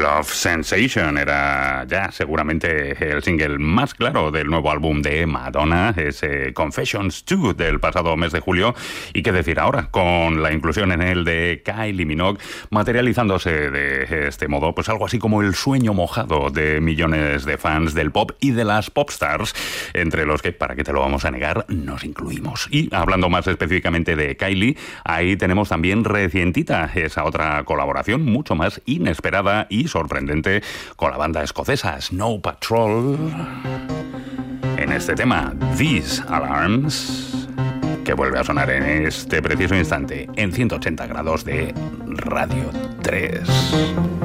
Love Sensation era ya seguramente el single más claro del nuevo álbum de Madonna, ese Confessions 2 del pasado mes de julio. Y qué decir ahora, con la inclusión en él de Kylie Minogue, materializándose de este modo, pues algo así como el sueño mojado de millones de fans del pop y de las popstars, entre los que, para qué te lo vamos a negar, nos incluimos. Y hablando más específicamente de Kylie, ahí tenemos también recientita esa otra colaboración, mucho más inesperada y sorprendente, con la banda escocesa Snow Patrol, en este tema These Alarms, que vuelve a sonar en este preciso instante en 180 grados de Radio 3.